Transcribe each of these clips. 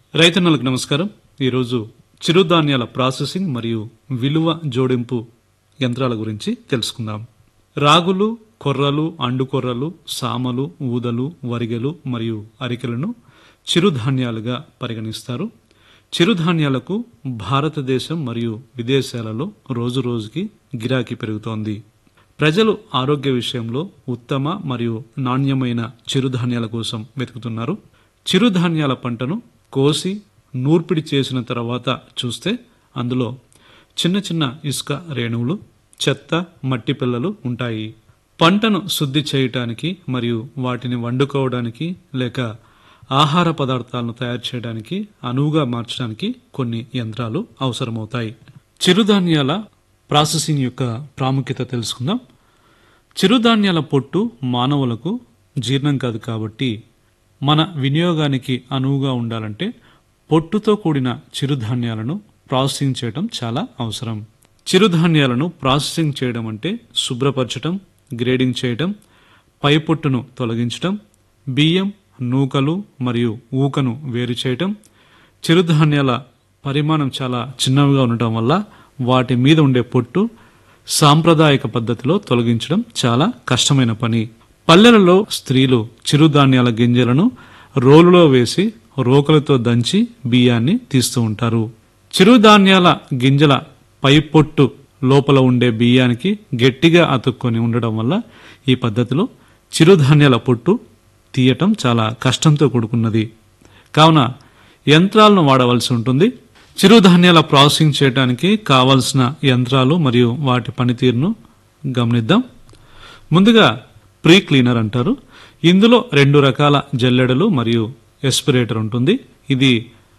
రైతన్నలకు నమస్కారం. ఈరోజు చిరుధాన్యాల ప్రాసెసింగ్ మరియు విలువ జోడింపు యంత్రాల గురించి తెలుసుకుందాం. రాగులు, కొర్రలు, అండుకొర్రలు, సామలు, ఊదలు, వరిగెలు మరియు అరికెలను చిరుధాన్యాలుగా పరిగణిస్తారు. చిరుధాన్యాలకు భారతదేశం మరియు విదేశాలలో రోజురోజుకి గిరాకీ పెరుగుతోంది. ప్రజలు ఆరోగ్య విషయంలో ఉత్తమ మరియు నాణ్యమైన చిరుధాన్యాల కోసం వెతుకుతున్నారు. చిరుధాన్యాల పంటను కోసి నూర్పిడి చేసిన తర్వాత చూస్తే అందులో చిన్న చిన్న ఇసుక రేణువులు, చెత్త, మట్టి పిల్లలు ఉంటాయి. పంటను శుద్ధి చేయటానికి మరియు వాటిని వండుకోవడానికి లేక ఆహార పదార్థాలను తయారు చేయడానికి అనువుగా మార్చడానికి కొన్ని యంత్రాలు అవసరమవుతాయి. చిరుధాన్యాల ప్రాసెసింగ్ యొక్క ప్రాముఖ్యత తెలుసుకుందాం. చిరుధాన్యాల పొట్టు మానవులకు జీర్ణం కాదు కాబట్టి మన వినియోగానికి అనువుగా ఉండాలంటే పొట్టుతో కూడిన చిరుధాన్యాలను ప్రాసెసింగ్ చేయడం చాలా అవసరం. చిరుధాన్యాలను ప్రాసెసింగ్ చేయడం అంటే శుభ్రపరచడం, గ్రేడింగ్ చేయడం, పై పొట్టును తొలగించడం, బియ్యం, నూకలు మరియు ఊకను వేరు చేయడం. చిరుధాన్యాల పరిమాణం చాలా చిన్నవిగా ఉండటం వల్ల వాటి మీద ఉండే పొట్టు సాంప్రదాయక పద్ధతిలో తొలగించడం చాలా కష్టమైన పని. పల్లెలలో స్త్రీలు చిరుధాన్యాల గింజలను రోలులో వేసి రోకలతో దంచి బియ్యాన్ని తీస్తూ ఉంటారు. చిరుధాన్యాల గింజల పై పొట్టు లోపల ఉండే బియ్యానికి గట్టిగా అతుక్కొని ఉండడం వల్ల ఈ పద్ధతిలో చిరుధాన్యాల పొట్టు తీయటం చాలా కష్టంతో కూడుకున్నది. కావున యంత్రాలను వాడవలసి ఉంటుంది. చిరుధాన్యాల ప్రాసెసింగ్ చేయడానికి కావలసిన యంత్రాలు మరియు వాటి పనితీరును గమనిద్దాం. ముందుగా ప్రీ క్లీనర్ అంటారు. ఇందులో 2 రకాల జల్లెడలు మరియు ఎస్పిరేటర్ ఉంటుంది. ఇది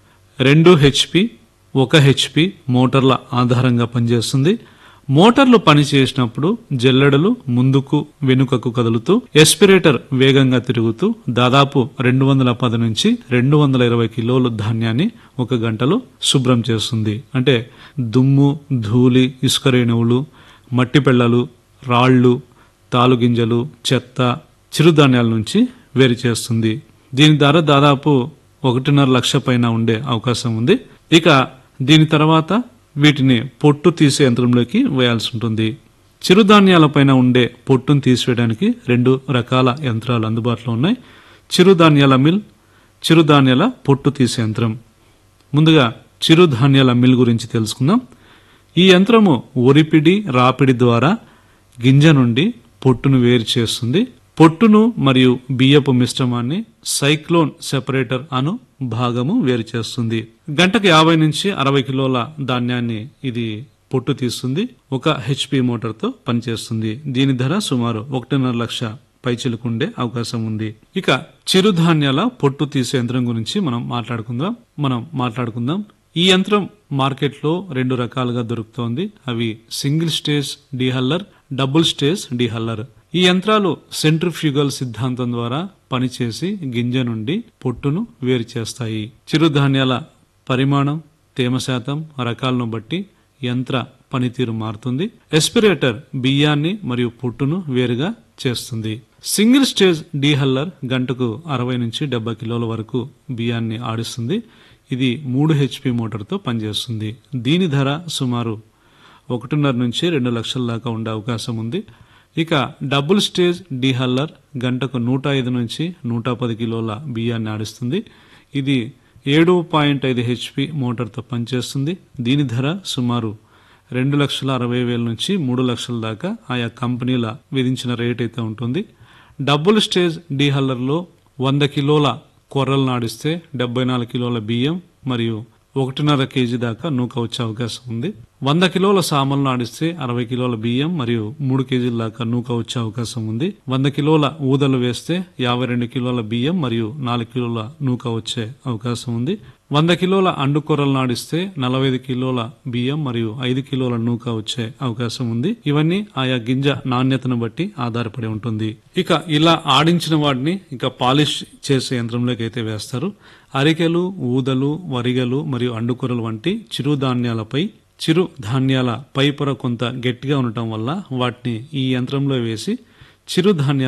2 HP, 1 HP మోటార్ల ఆధారంగా పనిచేస్తుంది. మోటార్లు పనిచేసినప్పుడు జల్లెడలు ముందుకు వెనుకకు కదులుతూ, ఎస్పిరేటర్ వేగంగా తిరుగుతూ దాదాపు 210 నుంచి 220 కిలోల ధాన్యాన్ని 1 గంటలో శుభ్రం చేస్తుంది. అంటే దుమ్ము, ధూళి, ఇసుక రేణువులు, మట్టి పెళ్లలు, రాళ్లు, తాలుగింజలు, చెత్త చిరుధాన్యాల నుంచి వేరు చేస్తుంది. దీని ధర దాదాపు 1.5 లక్ష పైన ఉండే అవకాశం ఉంది. ఇక దీని తర్వాత వీటిని పొట్టు తీసే యంత్రంలోకి వేయాల్సి ఉంటుంది. చిరుధాన్యాల పైన ఉండే పొట్టును తీసివేయడానికి 2 రకాల యంత్రాలు అందుబాటులో ఉన్నాయి. చిరుధాన్యాల మిల్, చిరుధాన్యాల పొట్టు తీసే యంత్రం. ముందుగా చిరుధాన్యాల మిల్ గురించి తెలుసుకుందాం. ఈ యంత్రము ఒరిపిడి, రాపిడి ద్వారా గింజ నుండి పొట్టును వేరు చేస్తుంది. పొట్టును మరియు బియ్యపు మిశ్రమాన్ని సైక్లోన్ సెపరేటర్ అను భాగము వేరు చేస్తుంది. గంటకు 50 నుంచి 60 కిలోల ధాన్యాన్ని ఇది పొట్టు తీస్తుంది. 1 HP మోటార్తో పనిచేస్తుంది. దీని ధర సుమారు 1.5 లక్ష పైచిలుకుండే అవకాశం ఉంది. ఇక చిరుధాన్యాల పొట్టు తీసే యంత్రం గురించి మనం మాట్లాడుకుందాం. ఈ యంత్రం మార్కెట్లో 2 రకాలుగా దొరుకుతోంది. అవి single stage dehuller, double stage dehuller. ఈ యంత్రాలు సెంట్రిఫ్యూగల్ సిద్ధాంతం ద్వారా పనిచేసి గింజ నుండి పొట్టును వేరు చేస్తాయి. చిరుధాన్యాల పరిమాణం, తేమ శాతం, రకాలను బట్టి యంత్ర పనితీరు మారుతుంది. ఎస్పిరేటర్ బియ్యాన్ని మరియు పొట్టును వేరుగా చేస్తుంది. సింగిల్ స్టేజ్ డీహల్లర్ గంటకు 60 నుంచి 70 కిలోల వరకు బియ్యాన్ని ఆడిస్తుంది. ఇది 3 HP మోటార్తో పనిచేస్తుంది. దీని ధర సుమారు 1.5 నుంచి 2 లక్షల దాకా ఉండే అవకాశం ఉంది. ఇక డబుల్ స్టేజ్ డీహల్లర్ గంటకు 105 నుంచి 110 కిలోల బియ్యాన్ని ఆడిస్తుంది. ఇది 7.5 HP మోటార్తో పనిచేస్తుంది. దీని ధర సుమారు 2,60,000 నుంచి 3 లక్షల దాకా ఆయా కంపెనీల విధించిన రేట్ అయితే ఉంటుంది. డబుల్ స్టేజ్ డీహల్లర్లో 100 కిలోల కొర్రలు నాడిస్తే 74 కిలోల బియ్యం మరియు 1.5 kg దాకా నూక వచ్చే అవకాశం ఉంది. 100 కిలోల సామలు నాడిస్తే 60 కిలోల బియ్యం మరియు 3 kg దాకా నూక వచ్చే అవకాశం ఉంది. 100 కిలోల ఊదలు వేస్తే 52 కిలోల బియ్యం మరియు 4 కిలోల నూక వచ్చే అవకాశం ఉంది. 100 కిలోల అండుకొర్రలు నాడిస్తే 45 కిలోల బియ్యం మరియు 5 కిలోల నూక వచ్చే అవకాశం ఉంది. ఇవన్నీ ఆయా గింజ నాణ్యతను బట్టి ఆధారపడి ఉంటుంది. ఇక ఇలా ఆడించిన వాటిని ఇక పాలిష్ చేసే యంత్రంలోకి అయితే వేస్తారు. అరికెలు, ఊదలు, వరిగలు మరియు అండుకొర్రలు వంటి చిరుధాన్యాల పై పొర కొంత గట్టిగా ఉండటం వల్ల వాటిని ఈ యంత్రంలో వేసి చిరుధాన్యాల